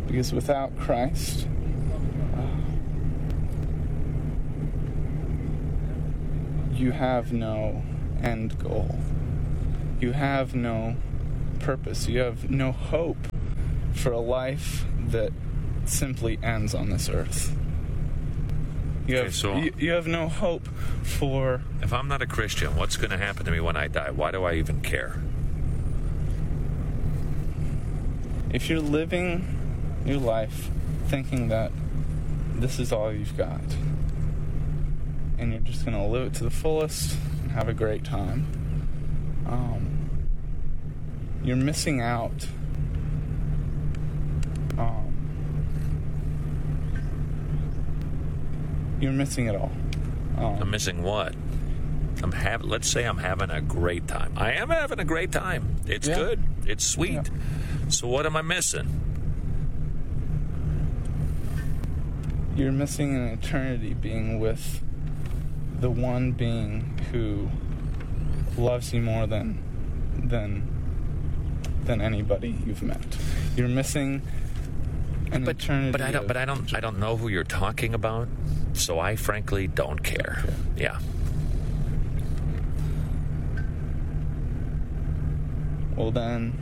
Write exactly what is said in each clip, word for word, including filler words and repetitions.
Because without Christ, uh, you have no end goal. You have no purpose. You have no hope for a life that simply ends on this earth. You have, okay, so you, you have no hope for... If I'm not a Christian, what's going to happen to me when I die? Why do I even care? If you're living your life thinking that this is all you've got, and you're just going to live it to the fullest and have a great time, um, you're missing out. Um, you're missing it all. Um, I'm missing what? I'm have. Let's say I'm having a great time. I am having a great time. It's yeah. good. It's sweet. Yeah. So what am I missing? You're missing an eternity being with the one being who loves you more than than than anybody you've met. You're missing an but, eternity. But I don't. Of, But I don't. I don't know who you're talking about. So I frankly don't care. Okay. Yeah. Well then,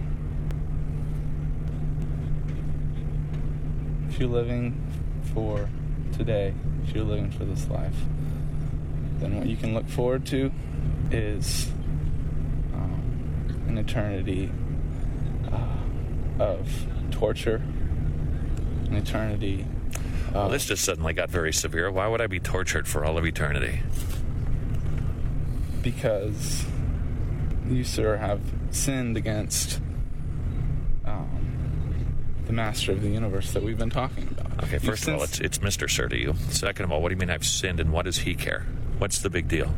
if you're living for today, if you're living for this life, then what you can look forward to is um, an eternity uh, of torture, an eternity of... Well, this just suddenly got very severe. Why would I be tortured for all of eternity? Because you, sir, have sinned against um, the master of the universe that we've been talking about. Okay, first of all, it's, it's Mister Sir to you. Second of all, what do you mean I've sinned, and what does he care? What's the big deal?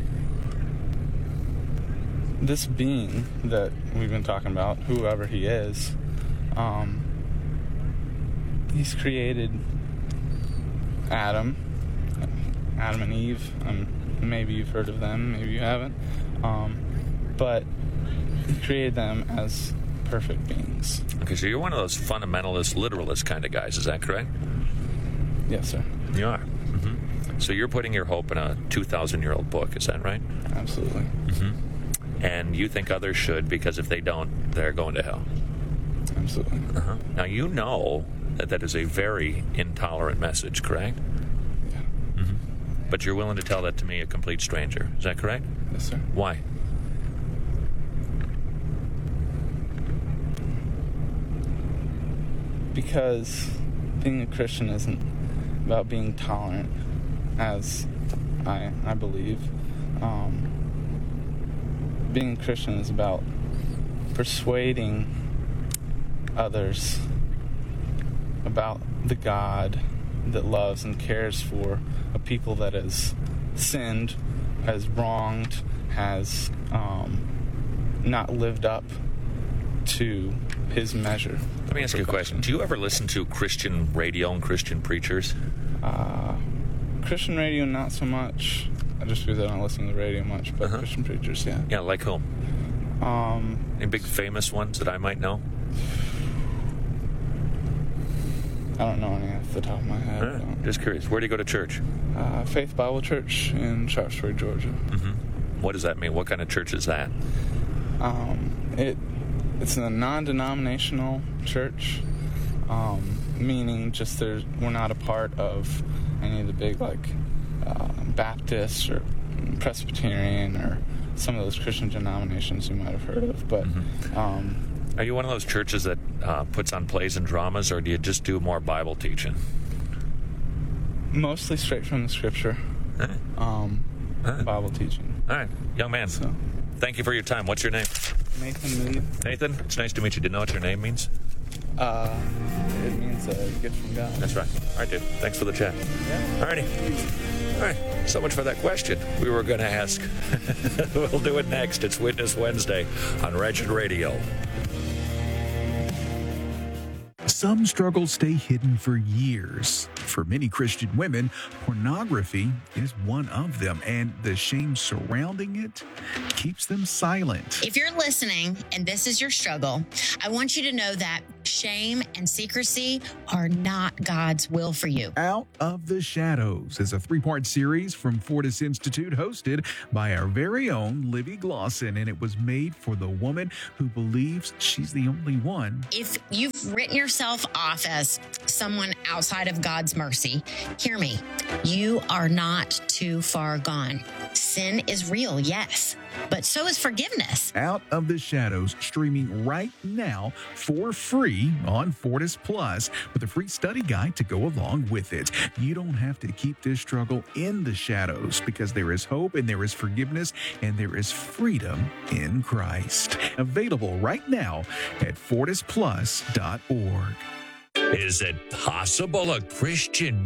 This being that we've been talking about, whoever he is, um, he's created Adam, Adam and Eve. Um, maybe you've heard of them, maybe you haven't. Um, but he created them as perfect beings. Okay, so you're one of those fundamentalist, literalist kind of guys, is that correct? Yes, sir. You are. Mm-hmm. So you're putting your hope in a two thousand year old book, is that right? Absolutely. Mm-hmm. And you think others should, because if they don't, they're going to hell. Absolutely. Uh-huh. Now, you know that that is a very intolerant message, correct? Yeah. Mm-hmm. But you're willing to tell that to me, a complete stranger. Is that correct? Yes, sir. Why? Because being a Christian isn't about being tolerant, as I I believe. Um, being a Christian is about persuading others about the God that loves and cares for a people that has sinned, has wronged, has um, not lived up to his measure. Let me ask you a question. Do you ever listen to Christian radio and Christian preachers? Uh, Christian radio, not so much. Just because I don't listen to the radio much, but uh-huh. Christian preachers, yeah. Yeah, like whom? Um, Any big famous ones that I might know? I don't know any off the top of my head. Right. Just curious. Where do you go to church? Uh, Faith Bible Church in Sharpsburg, Georgia. Mm-hmm. What does that mean? What kind of church is that? Um, it it's a non-denominational church, um, meaning just there's we're not a part of any of the big like uh, Baptist or Presbyterian or some of those Christian denominations you might have heard of. But mm-hmm. um, are you one of those churches that uh, puts on plays and dramas, or do you just do more Bible teaching? Mostly straight from the Scripture. Huh? Um, huh? Bible teaching. All right, young man. So, thank you for your time. What's your name? Nathan Lee. Nathan, it's nice to meet you. Do you know what your name means? Uh, it means a gift from God. That's right. All right, dude. Thanks for the chat. Yeah. All righty. All right. So much for that question we were going to ask. We'll do it next. It's Witness Wednesday on Wretched Radio. Some struggles stay hidden for years. For many Christian women, pornography is one of them, and the shame surrounding it keeps them silent. If you're listening and this is your struggle, I want you to know that shame shame and secrecy are not God's will for you. Out of the Shadows is a three-part series from Fortis Institute hosted by our very own Livy Glosson, and it was made for the woman who believes she's the only one. If you've written yourself off as someone outside of God's mercy, hear me. You are not too far gone. Sin is real, yes, but so is forgiveness. Out of the Shadows, streaming right now for free on Fortis Plus with a free study guide to go along with it. You don't have to keep this struggle in the shadows because there is hope and there is forgiveness and there is freedom in Christ. Available right now at fortis plus dot org. Is it possible a Christian